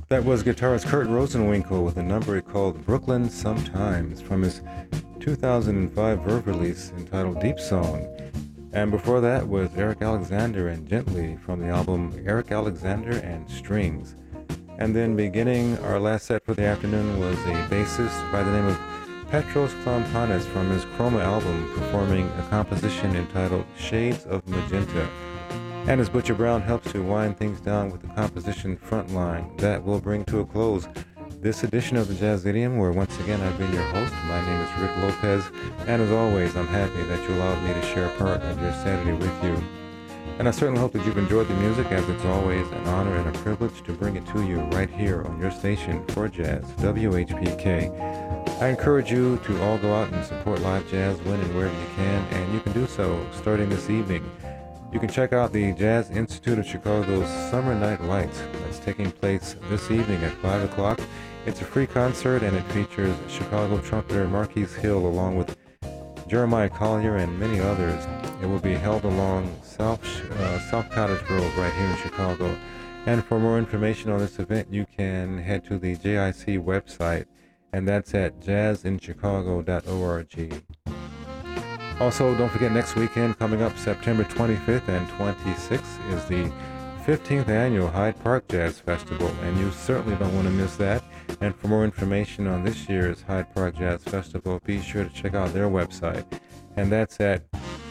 That was guitarist Kurt Rosenwinkel with a number he called Brooklyn Sometimes from his 2005 Verve release entitled Deep Song. And before that was Eric Alexander and Gently from the album Eric Alexander and Strings. And then beginning our last set for the afternoon was a bassist by the name of Petros Klampanis from his Chroma album performing a composition entitled Shades of Magenta. And as Butcher Brown helps to wind things down with the composition Frontline, that will bring to a close this edition of the Jazz Idiom, where once again I've been your host. My name is Rick Lopez, and as always, I'm happy that you allowed me to share part of your Saturday with you. And I certainly hope that you've enjoyed the music, as it's always an honor and a privilege to bring it to you right here on your station for jazz, WHPK. I encourage you to all go out and support live jazz when and wherever you can, and you can do so starting this evening. You can check out the Jazz Institute of Chicago's Summer Night Lights that's taking place this evening at 5 o'clock. It's a free concert and it features Chicago trumpeter Marquise Hill along with Jeremiah Collier and many others. It will be held along South Cottage Grove right here in Chicago. And for more information on this event, you can head to the JIC website, and that's at jazzinchicago.org. Also, don't forget next weekend, coming up September 25th and 26th, is the 15th annual Hyde Park Jazz Festival, and you certainly don't want to miss that. And for more information on this year's Hyde Park Jazz Festival, be sure to check out their website, and that's at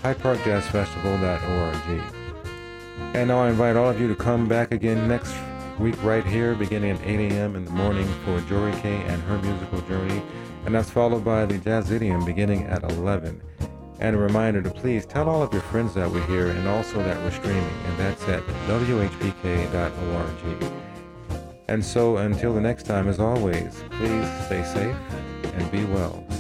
hydeparkjazzfestival.org. And now I invite all of you to come back again next week right here, beginning at 8 a.m. in the morning for Jory Kay and her musical journey, and that's followed by the Jazz Idiom beginning at 11. And a reminder to please tell all of your friends that we're here and also that we're streaming, and that's at whpk.org. And so until the next time, as always, please stay safe and be well.